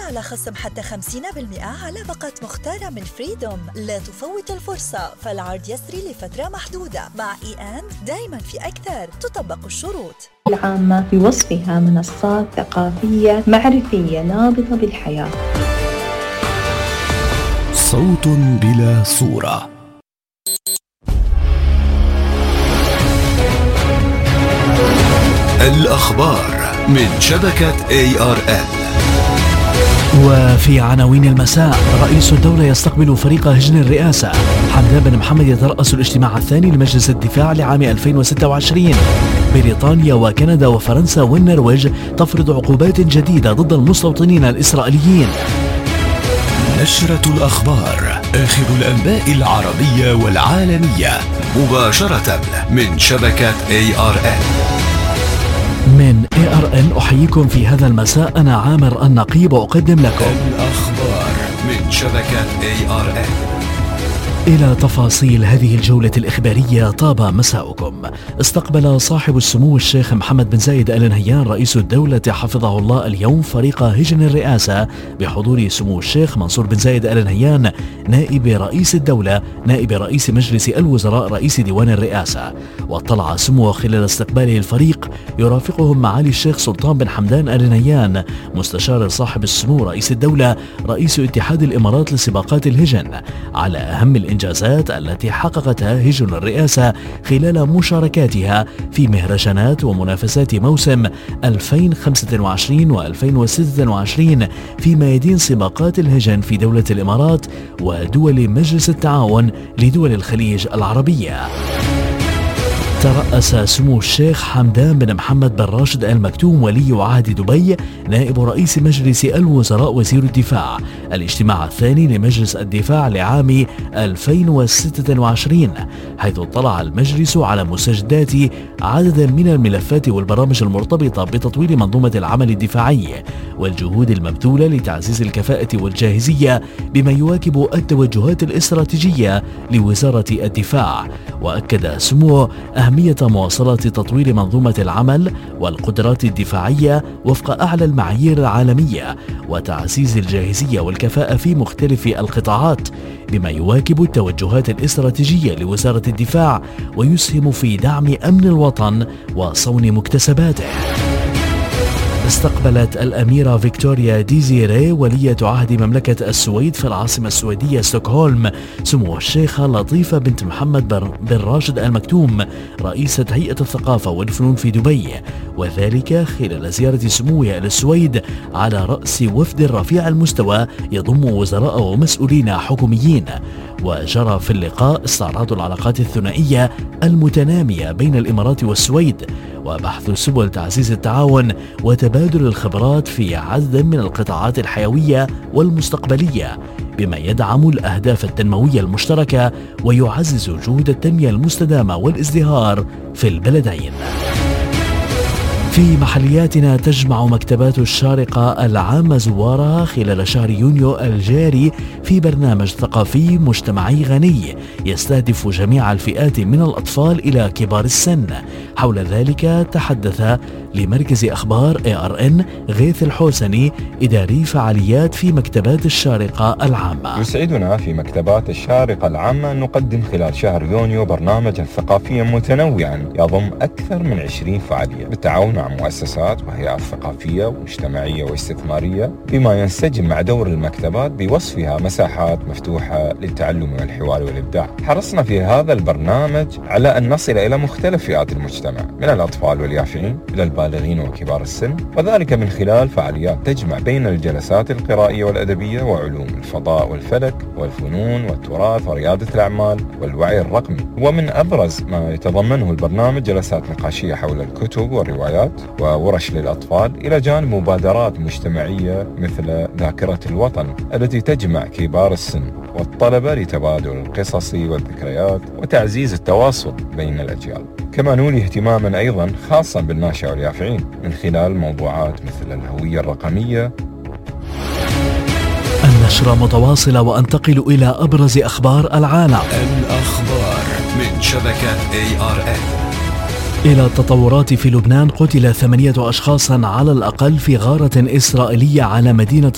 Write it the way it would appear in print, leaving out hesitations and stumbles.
على خصم حتى 50% على باقة مختارة من فريدوم. لا تفوت الفرصة، فالعرض يسري لفترة محدودة. مع دايما في أكثر، تطبق الشروط. العامة بوصفها منصات ثقافية معرفية نابضة بالحياة. صوت بلا صورة. الأخبار من شبكة ARN. وفي عناوين المساء: رئيس الدولة يستقبل فريق هجن الرئاسة. حمدان بن محمد يترأس الاجتماع الثاني لمجلس الدفاع لعام 2026. بريطانيا وكندا وفرنسا والنرويج تفرض عقوبات جديدة ضد المستوطنين الإسرائيليين. نشرة الأخبار، آخر الأنباء العربية والعالمية، مباشرة من شبكة ARN. من ARN أحييكم في هذا المساء. أنا عامر النقيب أقدم لكم الأخبار من شبكة ARN. إلى تفاصيل هذه الجولة الإخبارية. طاب مساؤكم. استقبل صاحب السمو الشيخ محمد بن زايد آل نهيان رئيس الدولة حفظه الله اليوم فريق هجن الرئاسة بحضور سمو الشيخ منصور بن زايد آل نهيان نائب رئيس الدولة، نائب رئيس مجلس الوزراء، رئيس ديوان الرئاسة. واطلع سموه خلال استقباله الفريق يرافقهم معالي الشيخ سلطان بن حمدان آل نهيان مستشار صاحب السمو رئيس الدولة رئيس اتحاد الإمارات لسباقات الهجن على أهم الإنجازات التي حققتها هجن الرئاسة خلال مشاركاتها في مهرجانات ومنافسات موسم 2025 و2026 في ميادين سباقات الهجن في دولة الإمارات ودول مجلس التعاون لدول الخليج العربية. ترأس سمو الشيخ حمدان بن محمد بن راشد آل مكتوم ولي عهد دبي نائب رئيس مجلس الوزراء وزير الدفاع الاجتماع الثاني لمجلس الدفاع لعام 2026، حيث اطلع المجلس على مستجدات عدد من الملفات والبرامج المرتبطة بتطوير منظومة العمل الدفاعي والجهود المبذولة لتعزيز الكفاءة والجاهزية بما يواكب التوجهات الاستراتيجية لوزارة الدفاع. وأكد سموه أهمية مواصلة تطوير منظومة العمل والقدرات الدفاعية وفق أعلى المعايير العالمية وتعزيز الجاهزية والكفاءة في مختلف القطاعات بما يواكب التوجهات الاستراتيجية لوزارة الدفاع ويسهم في دعم أمن الوطن وصون مكتسباته. استقبلت الأميرة فيكتوريا ديزيري ولية عهد مملكة السويد في العاصمة السويدية ستوكهولم سمو الشيخة لطيفة بنت محمد بن راشد آل مكتوم رئيسة هيئة الثقافة والفنون في دبي، وذلك خلال زيارة سموها إلى السويد على رأس وفد رفيع المستوى يضم وزراء ومسؤولين حكوميين. وجرى في اللقاء استعراض العلاقات الثنائية المتنامية بين الإمارات والسويد وبحث سبل تعزيز التعاون وتبادل الخبرات في عدد من القطاعات الحيوية والمستقبلية بما يدعم الأهداف التنموية المشتركة ويعزز جهود التنمية المستدامة والازدهار في البلدين. في محلياتنا تجمع مكتبات الشارقة العامة زوارها خلال شهر يونيو الجاري في برنامج ثقافي مجتمعي غني يستهدف جميع الفئات من الأطفال إلى كبار السن. حول ذلك تحدث لمركز أخبار ARN غيث الحوسني إداري فعاليات في مكتبات الشارقة العامة. يسعدنا في مكتبات الشارقة العامة أن نقدم خلال شهر يونيو برنامجا ثقافيا متنوعا يضم أكثر من 20 فعالية بالتعاون مع مؤسسات وهيئات ثقافية ومجتمعية واستثمارية بما ينسجم مع دور المكتبات بوصفها مساحات مفتوحة للتعلم والحوار والإبداع. حرصنا في هذا البرنامج على أن نصل إلى مختلف فئات المجتمع من الأطفال واليافعين إلى البالغين وكبار السن، وذلك من خلال فعاليات تجمع بين الجلسات القرائية والأدبية وعلوم الفضاء والفلك والفنون والتراث وريادة الأعمال والوعي الرقمي. ومن أبرز ما يتضمنه البرنامج جلسات نقاشية حول الكتب والروايات وورش للأطفال إلى جانب مبادرات مجتمعية مثل ذاكرة الوطن التي تجمع كبار السن والطلبة لتبادل القصص والذكريات وتعزيز التواصل بين الأجيال. كما نولي اهتماما أيضا خاصا بالناشئة واليافعين من خلال موضوعات مثل الهوية الرقمية. النشرة متواصلة وأنتقل إلى أبرز أخبار العالم. الأخبار من شبكة ARN. إلى التطورات في لبنان. قتل 8 أشخاص على الأقل في غارة إسرائيلية على مدينة